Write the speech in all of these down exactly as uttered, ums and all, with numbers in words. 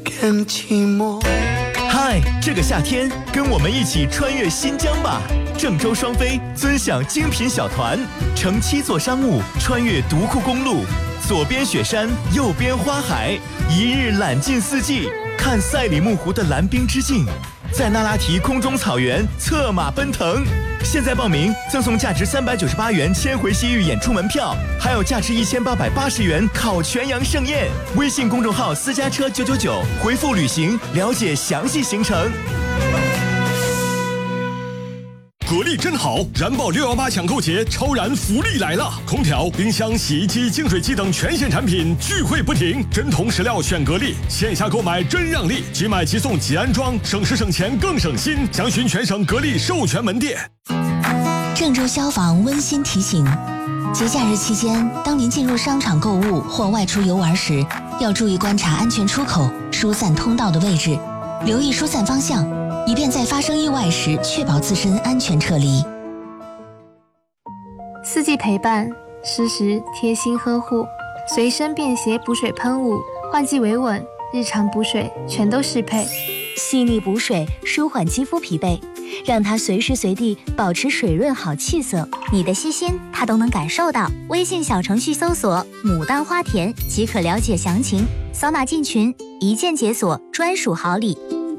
更寂寞。 嗨，这个夏天跟我们一起穿越新疆吧！郑州双飞尊享精品小团，乘七座商务穿越独库公路，左边雪山，右边花海，一日览尽四季，看赛里木湖的蓝冰之境，在那拉提空中草原策马奔腾。现在报名赠送价值三百九十八元千回西域演出门票，还有价值一千八百八十元烤全羊盛宴。微信公众号私家车九九九，回复旅行了解详细行程。 格力真好，燃爆六一八抢购节超燃福利来了！空调、冰箱、洗衣机、净水机等全线产品聚会不停，真铜实料选格力，线下购买真让利，即买即送即安装，省时省钱更省心。详询全省格力授权门店。 郑州消防温馨提醒：节假日期间，当您进入商场购物或外出游玩时，要注意观察安全出口、疏散通道的位置，留意疏散方向，以便在发生意外时确保自身安全撤离。 四季陪伴，时时贴心呵护，随身便携补水喷雾，换季维稳，日常补水全都适配。 细腻补水，舒缓肌肤疲惫，让它随时随地保持水润好气色。你的细心，它都能感受到。微信小程序搜索“牡丹花田”即可了解详情，扫码进群，一键解锁专属好礼。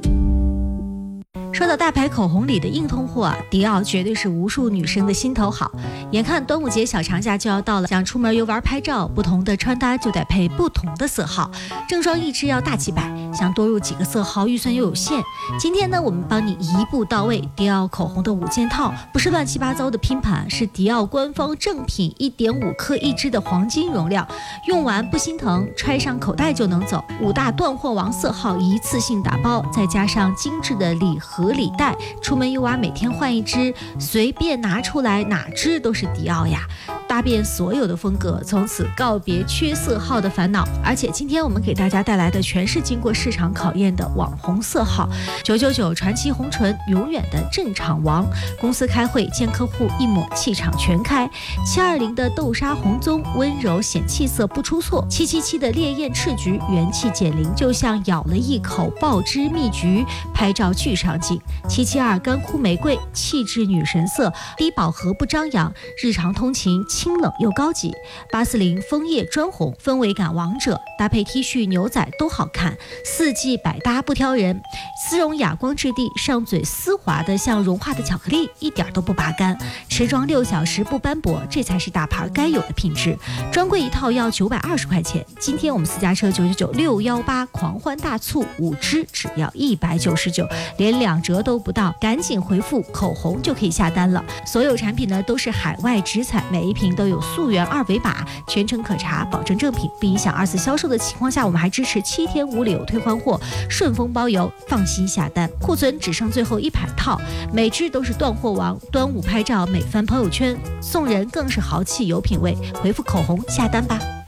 说到大牌口红里的硬通货啊，迪奥绝对是无数女生的心头好。眼看端午节小长假就要到了，想出门游玩拍照，不同的穿搭就得配不同的色号。正装一支要大几百，想多入几个色号，预算又有限。今天呢，我们帮你一步到位，迪奥口红的五件套，不是乱七八糟的拼盘，是迪奥官方正品，一点五克一支的黄金容量，用完不心疼，揣上口袋就能走。五大断货王色号一次性打包，再加上精致的礼盒礼袋，出门游玩每天换一支，随便拿出来哪支都是迪奥呀，搭遍所有的风格，从此告别缺色号的烦恼。而且今天我们给大家带来的全是经过市场考验的网红色号，九九九传奇红唇永远的镇场王，公司开会见客户一抹气场全开，七二零的豆沙红棕温柔显气色不出错，七七七的烈焰赤橘元气减龄，就像咬了一口爆汁蜜橘，拍照巨上镜。七七二干枯玫瑰气质女神色，低饱和不张扬，日常通勤清冷又高级。八四零枫叶砖红氛围感王者，搭配 T 恤牛仔都好看，四季百搭不挑人。丝绒哑光质地，上嘴丝滑的像融化的巧克力，一点都不拔干，持妆六小时不斑驳，这才是大牌该有的品质。专柜一套要九百二十块钱，今天我们私家车九九九六一八狂欢大促，五支只要一百九十九，连两折都不到，赶紧回复口红就可以下单了。所有产品呢都是海外直采，每一瓶都有溯源二维码，全程可查，保证正品，不影响二次销售的情况下，我们还支持七天无理由退换货，顺丰包邮，放心下单。库存只剩最后一百套，每支都是断货王。端午拍照美翻朋友圈，送人更是豪气有品位，回复口红下单吧。